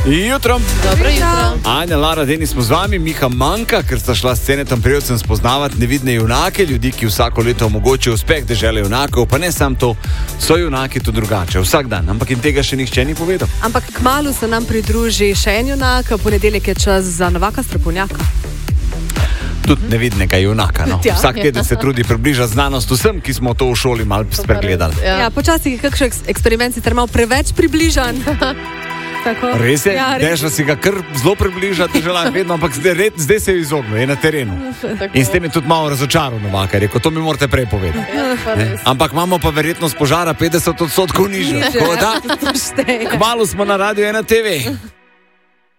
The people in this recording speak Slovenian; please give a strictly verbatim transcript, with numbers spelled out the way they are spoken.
Jutro. Dobro jutro. Anja, Lara, Denis smo z vami, Miha manjka, ker sta šla s Cenetom Prevcem spoznavati nevidne junake, ljudi, ki vsako leto omogočijo uspeh dežele junakov, pa ne samo to, so junaki tudi drugače, vsak dan, ampak in tega še nihče ni povedal. Ampak kmalu se nam pridruži še en junak, ponedeljek je čas za Novaka Strapunjaka. Tudi nevidnega junaka, no. Ja. Vsak teden se trudi približati znanost vsem, ki smo to v šoli malo spregledali. Ja, ja počasi je kakšen eksperiment sicer malo preveč približan. Tako. Res je, ja, Deža si ga kar zelo približati, želim vedno, ampak zdaj, red, zdaj se je izognil, je na terenu. In s tem je tudi malo razočaral Novaka, rekel, to mi morate prej povedati. Ja, ampak imamo pa verjetnost požara petdeset odstotkov nižjo. Kmalu smo na Radiu ena te ve.